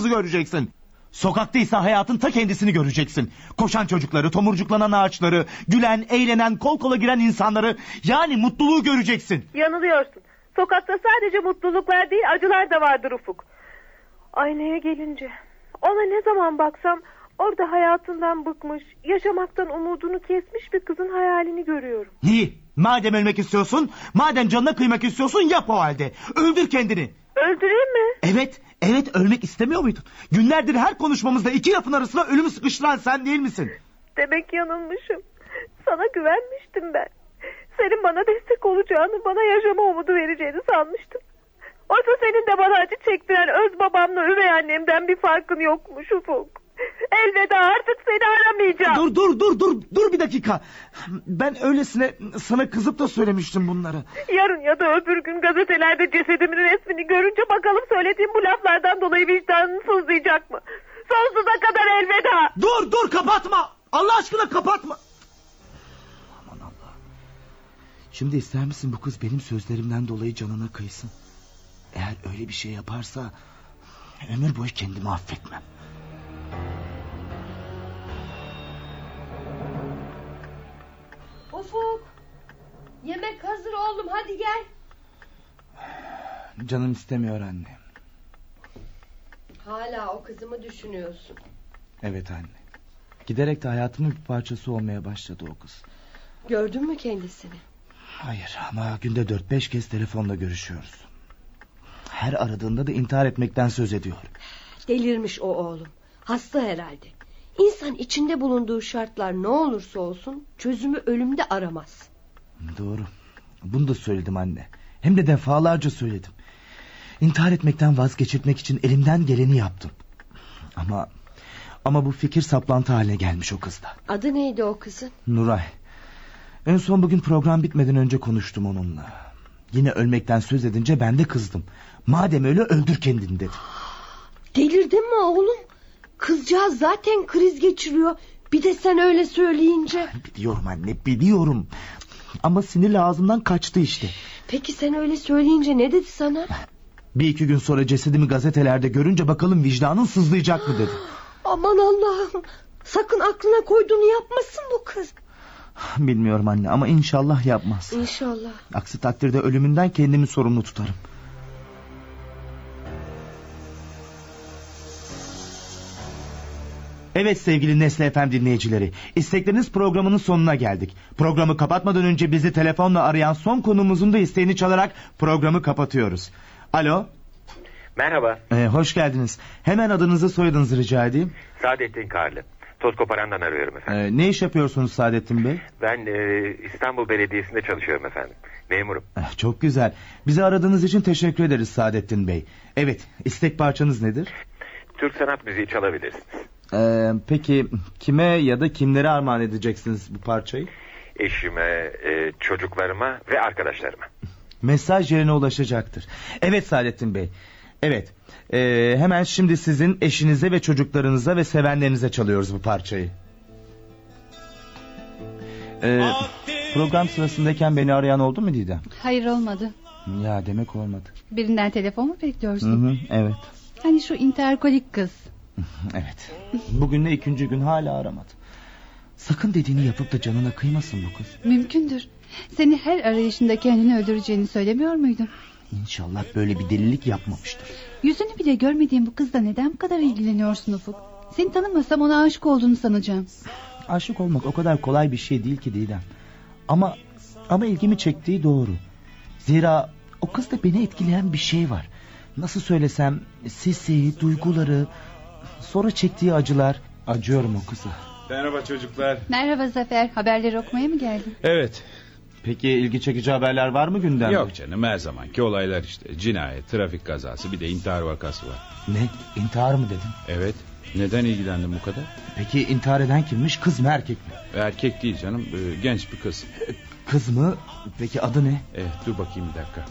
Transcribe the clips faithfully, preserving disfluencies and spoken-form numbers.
kızı göreceksin. Sokaktaysa hayatın ta kendisini göreceksin. Koşan çocukları, tomurcuklanan ağaçları, gülen, eğlenen, kol kola giren insanları, yani mutluluğu göreceksin. Yanılıyorsun. Sokakta sadece mutluluklar değil, acılar da vardır Ufuk. Aynaya gelince, ona ne zaman baksam orada hayatından bıkmış, yaşamaktan umudunu kesmiş bir kızın hayalini görüyorum. İyi, madem ölmek istiyorsun, madem canına kıymak istiyorsun, yap o halde. Öldür kendini. Öldüreyim mi? Evet, evet, ölmek istemiyor muydun? Günlerdir her konuşmamızda iki lafın arasına ölümü sıkıştıran sen değil misin? Demek yanılmışım. Sana güvenmiştim ben. Senin bana destek olacağını, bana yaşama umudu vereceğini sanmıştım. Oysa senin de bana acı çektiren öz babamla üvey annemden bir farkın yokmuş Ufuk. Elveda, artık seni aramayacağım. Dur dur dur dur dur bir dakika. Ben öylesine sana kızıp da söylemiştim bunları. Yarın ya da öbür gün gazetelerde cesedimin resmini görünce bakalım söylediğim bu laflardan dolayı vicdanın sızlayacak mı? Sonsuza kadar elveda. Dur dur, kapatma. Allah aşkına kapatma. Aman Allah. Şimdi ister misin bu kız benim sözlerimden dolayı canına kıysın? Eğer öyle bir şey yaparsa ömür boyu kendimi affetmem. Ufuk, yemek hazır oğlum, hadi gel. Canım istemiyor anne. Hala o kızımı düşünüyorsun. Evet anne. Giderek de hayatımın bir parçası olmaya başladı o kız. Gördün mü kendisini? Hayır, ama günde dört beş kez telefonla görüşüyoruz. Her aradığında da intihar etmekten söz ediyor. Delirmiş o oğlum. Hasta herhalde. İnsan içinde bulunduğu şartlar ne olursa olsun çözümü ölümde aramaz. Doğru. Bunu da söyledim anne. Hem de defalarca söyledim. İntihar etmekten vazgeçirtmek için elimden geleni yaptım. Ama ama bu fikir saplantı haline gelmiş o kızda. Adı neydi o kızın? Nuray. En son bugün program bitmeden önce konuştum onunla. Yine ölmekten söz edince ben de kızdım. Madem öyle, öldür kendini dedi. Delirdin mi oğlum? Kızcağız zaten kriz geçiriyor. Bir de sen öyle söyleyince. Biliyorum anne, biliyorum. Ama sinirle ağzımdan kaçtı işte. Peki sen öyle söyleyince ne dedi sana? Bir iki gün sonra cesedimi gazetelerde görünce bakalım vicdanın sızlayacak mı dedi. Aman Allah'ım, sakın aklına koyduğunu yapmasın bu kız. Bilmiyorum anne, ama inşallah yapmaz. İnşallah. Aksi takdirde ölümünden kendimi sorumlu tutarım. Evet sevgili Nesli F M dinleyicileri, İstekleriniz programının sonuna geldik. Programı kapatmadan önce bizi telefonla arayan son konuğumuzun da isteğini çalarak programı kapatıyoruz. Alo. Merhaba. Ee, hoş geldiniz. Hemen adınızı, soyadınızı rica edeyim. Saadettin Karlı. Tozkoparan'dan arıyorum efendim. Ee, ne iş yapıyorsunuz Saadettin Bey? Ben e, İstanbul Belediyesi'nde çalışıyorum efendim. Memurum. Eh, çok güzel. Bizi aradığınız için teşekkür ederiz Saadettin Bey. Evet, istek parçanız nedir? Türk sanat müziği çalabilirsiniz. Ee, peki kime ya da kimlere armağan edeceksiniz bu parçayı? Eşime, e, çocuklarıma ve arkadaşlarıma. Mesaj yerine ulaşacaktır. Evet Saadettin Bey. Evet. Ee, hemen şimdi sizin eşinize ve çocuklarınıza ve sevenlerinize çalıyoruz bu parçayı. Ee, program sırasındayken beni arayan oldu mu Didem? Hayır, olmadı. Ya demek olmadı. Birinden telefon mu bekliyorsun? Hı hı, evet. Hani şu interkolik kız. Evet. Bugün de ikinci gün hala aramadı. Sakın dediğini yapıp da canına kıymasın bu kız. Mümkündür. Seni her arayışında kendini öldüreceğini söylemiyor muydum? İnşallah böyle bir delilik yapmamıştır. Yüzünü bile görmediğim bu kızla neden bu kadar ilgileniyorsun Ufuk? Seni tanımasam ona aşık olduğunu sanacağım. Aşık olmak o kadar kolay bir şey değil ki Didem. Ama ama ilgimi çektiği doğru. Zira o kızda beni etkileyen bir şey var. Nasıl söylesem, sesi, duyguları, sonra çektiği acılar. Acıyorum o kıza. Merhaba çocuklar. Merhaba Zafer, haberleri okumaya mı geldin? Evet. Peki ilgi çekici haberler var mı gündemde? Yok canım, her zamanki olaylar işte. Cinayet, trafik kazası, bir de intihar vakası var. Ne? İntihar mı dedin? Evet. Neden ilgilendin bu kadar? Peki intihar eden kimmiş? Kız mı, erkek mi? Erkek değil canım, genç bir kız. Kız mı? Peki adı ne? Evet, dur bakayım bir dakika.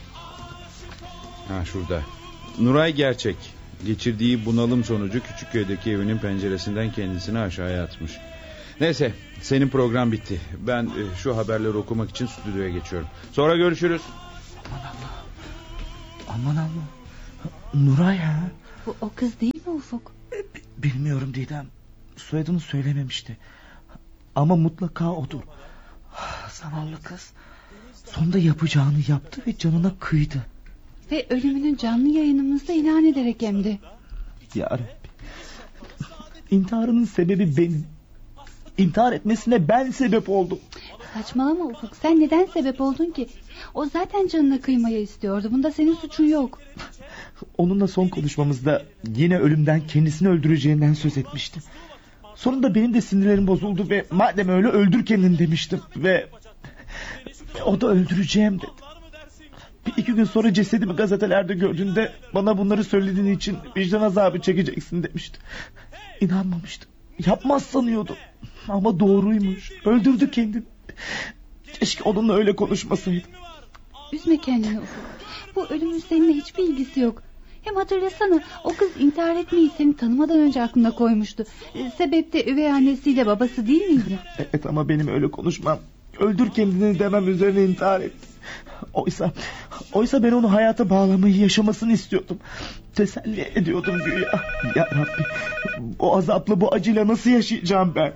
Ha, şurada. Nuray Gerçek. Geçirdiği bunalım sonucu Küçükköy'deki evinin penceresinden kendisini aşağıya atmış. Neyse, senin program bitti. Ben e, şu haberleri okumak için stüdyoya geçiyorum. Sonra görüşürüz. Aman Allah. Aman Allah. Nuray ha? Bu o kız değil mi Ufuk? Bilmiyorum Didem. Soyadını söylememişti. Ama mutlaka odur. Zavallı kız. Sonunda yapacağını yaptı ve canına kıydı. Ve ölümünün canlı yayınımızda ilan ederek hem de. Ya Rabbi. İntiharının sebebi benim. İntihar etmesine ben sebep oldum. Saçmalama Ufuk. Sen neden sebep oldun ki? O zaten canına kıymayı istiyordu. Bunda senin suçun yok. Onunla son konuşmamızda yine ölümden, kendisini öldüreceğinden söz etmişti. Sonunda benim de sinirlerim bozuldu ve madem öyle öldür kendini demiştim. Ve o da öldüreceğim dedi. Bir iki gün sonra cesedimi gazetelerde gördüğünde bana bunları söylediğin için vicdan azabı çekeceksin demişti. İnanmamıştım. Yapmaz sanıyordum. Ama doğruymuş. Öldürdü kendini. Keşke onunla öyle konuşmasaydım. Üzme kendini Ufuk. Bu ölümün seninle hiçbir ilgisi yok. Hem hatırlasana, o kız intihar etmeyi seni tanımadan önce aklına koymuştu. E, sebep de üvey annesiyle babası değil miydi? Evet ama benim öyle konuşmam, öldür kendini demem üzerine intihar etti. Oysa, oysa ben onu hayata bağlamayı, yaşamasını istiyordum. Teselli ediyordum güya. Ya Rabbi, bu azapla, bu acıyla nasıl yaşayacağım ben?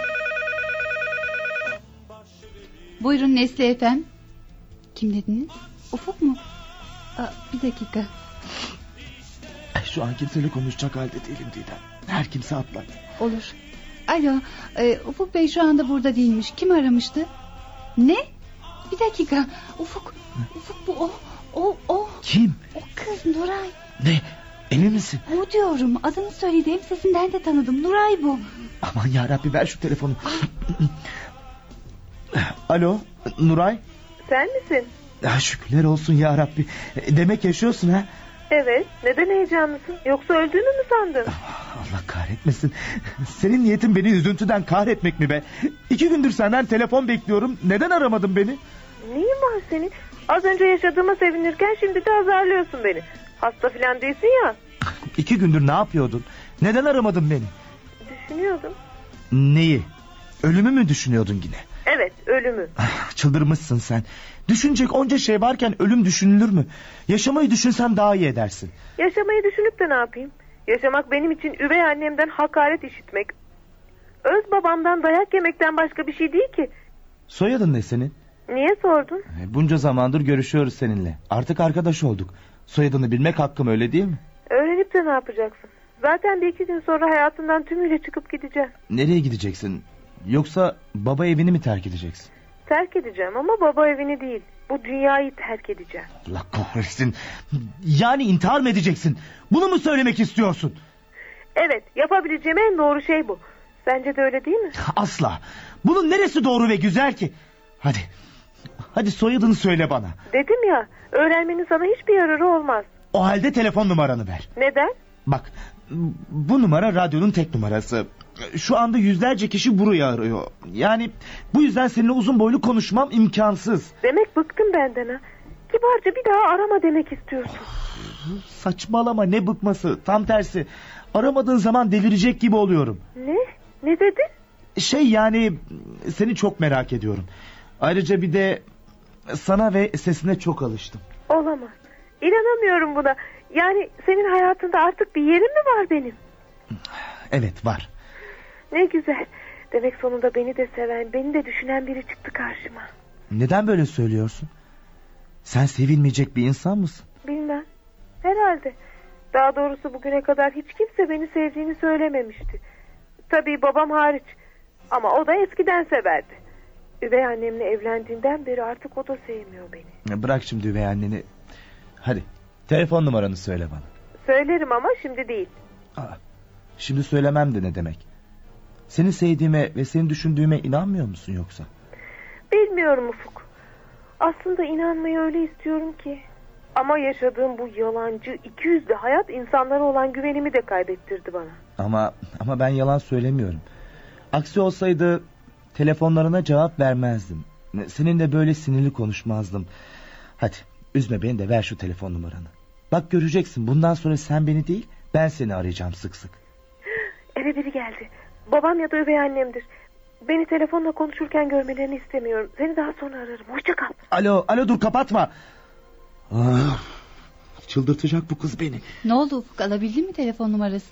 Buyurun Nesli efendim. Kim dediniz? Ufuk mu? Aa, bir dakika. Şu an kimseyle konuşacak halde değilim Didem. Her kimse atlar. Olur. Alo, e, Ufuk Bey şu anda burada değilmiş. Kim aramıştı? Ne? Bir dakika. Ufuk, Ufuk bu o, o, o. Kim? O kız Nuray. Ne? Emin misin? O diyorum. Adını söyledi. Hem sesinden de tanıdım. Nuray bu. Aman yarabbi, ver şu telefonu. Alo, Nuray. Sen misin? Ya şükürler olsun ya Rabbi. Demek yaşıyorsun ha? Evet. Neden heyecanlısın? Yoksa öldüğünü mü sandın? Allah kahretmesin. Senin niyetin beni üzüntüden kahretmek mi be? İki gündür senden telefon bekliyorum. Neden aramadın beni? Neyin var senin? Az önce yaşadığıma sevinirken şimdi de azarlıyorsun beni. Hasta falan değilsin ya. İki gündür ne yapıyordun? Neden aramadın beni? Düşünüyordum. Neyi? Ölümü mü düşünüyordun yine? Evet, ölümü. Ah, çıldırmışsın sen. Düşünecek onca şey varken ölüm düşünülür mü? Yaşamayı düşünsen daha iyi edersin. Yaşamayı düşünüp de ne yapayım? Yaşamak benim için üvey annemden hakaret işitmek, öz babamdan dayak yemekten başka bir şey değil ki. Soyadın ne senin? Niye sordun? Bunca zamandır görüşüyoruz seninle. Artık arkadaş olduk. Soyadını bilmek hakkım, öyle değil mi? Öğrenip de ne yapacaksın? Zaten bir iki gün sonra hayatından tümüyle çıkıp gideceğim. Nereye gideceksin? Yoksa baba evini mi terk edeceksin? Terk edeceğim ama baba evini değil. Bu dünyayı terk edeceğim. Allah kahretsin. Yani intihar mı edeceksin? Bunu mu söylemek istiyorsun? Evet, yapabileceğim en doğru şey bu. Sence de öyle değil mi? Asla. Bunun neresi doğru ve güzel ki? Hadi. Hadi soyadını söyle bana. Dedim ya, öğrenmenin sana hiçbir yararı olmaz. O halde telefon numaranı ver. Neden? Bak, bu numara radyonun tek numarası. Şu anda yüzlerce kişi buraya arıyor. Yani bu yüzden seninle uzun boylu konuşmam imkansız. Demek bıktın benden ha. Kibarca bir daha arama demek istiyorsun. Saçmalama, ne bıkması, tam tersi. Aramadığın zaman delirecek gibi oluyorum. Ne? Ne dedin? Şey, yani seni çok merak ediyorum. Ayrıca bir de sana ve sesine çok alıştım. Olamaz. İnanamıyorum buna. Yani senin hayatında artık bir yerim mi var benim? Evet, var. Ne güzel. Demek sonunda beni de seven, beni de düşünen biri çıktı karşıma. Neden böyle söylüyorsun? Sen sevilmeyecek bir insan mısın? Bilmem. Herhalde. Daha doğrusu bugüne kadar hiç kimse beni sevdiğini söylememişti. Tabii babam hariç. Ama o da eskiden severdi. Üvey annemle evlendiğinden beri artık o da sevmiyor beni. Bırak şimdi üvey anneni. Hadi telefon numaranı söyle bana. Söylerim ama şimdi değil. Aa, şimdi söylemem de ne demek? Seni sevdiğime ve seni düşündüğüme inanmıyor musun yoksa? Bilmiyorum Ufuk. Aslında inanmayı öyle istiyorum ki. Ama yaşadığım bu yalancı, ikiyüzlü hayat insanlara olan güvenimi de kaybettirdi bana. Ama ama ben yalan söylemiyorum. Aksi olsaydı telefonlarına cevap vermezdim. Seninle böyle sinirli konuşmazdım. Hadi üzme beni de, ver şu telefon numaranı. Bak göreceksin, bundan sonra sen beni değil ben seni arayacağım sık sık. Eve biri geldi. Babam ya da üvey annemdir. Beni telefonla konuşurken görmelerini istemiyorum. Seni daha sonra ararım. Hoşça kal. Alo, alo, dur kapatma. Ah, çıldırtacak bu kız beni. Ne oldu Ufuk, alabildin mi telefon numarasını?